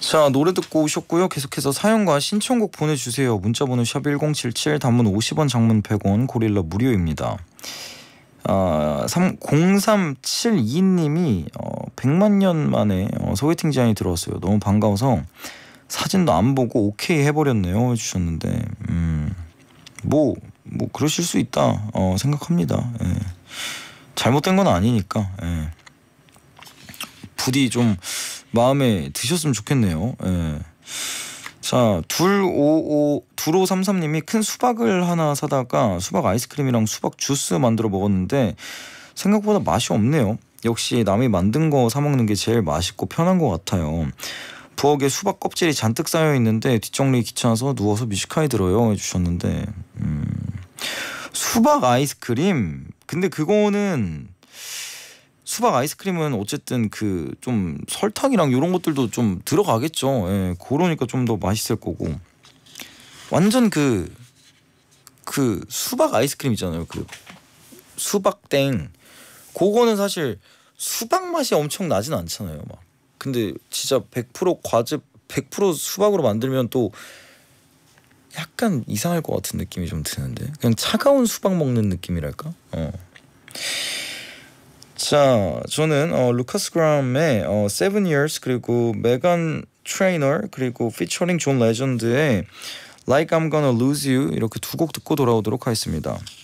자, 노래 듣고 오셨고요. 계속해서 사연과 신청곡 보내주세요. 문자번호 샵1077, 단문 50원, 장문 100원, 고릴라 무료입니다. 0372님이 100만 년 만에 소개팅 제안이 들어왔어요. 너무 반가워서 사진도 안 보고 오케이 해버렸네요 해주셨는데 뭐 그러실 수 있다 생각합니다. 예. 잘못된 건 아니니까 부디 좀 마음에 드셨으면 좋겠네요. 예. 자, 2533님이 큰 수박을 하나 사다가 수박 아이스크림이랑 수박 주스 만들어 먹었는데 생각보다 맛이 없네요. 역시 남이 만든 거 사 먹는 게 제일 맛있고 편한 것 같아요. 부엌에 수박 껍질이 잔뜩 쌓여 있는데 뒷정리 귀찮아서 누워서 뮤직하이 들어요 해주셨는데 수박 아이스크림, 근데 그거는 수박 아이스크림은 어쨌든 그 좀 설탕이랑 이런 것들도 좀 들어가겠죠. 예, 그러니까 좀 더 맛있을 거고. 완전 그 수박 아이스크림 있잖아요. 그 수박땡. 그거는 사실 수박 맛이 엄청 나진 않잖아요. 막. 근데 진짜 100% 과즙 100% 수박으로 만들면 또 약간 이상할 것 같은 느낌이 좀 드는데. 그냥 차가운 수박 먹는 느낌이랄까? 자, 저는 루카스 그람의 7 Years 그리고 메간 트레이너 그리고 피처링 존 레전드의 Like I'm Gonna Lose You 이렇게 두 곡 듣고 돌아오도록 하겠습니다.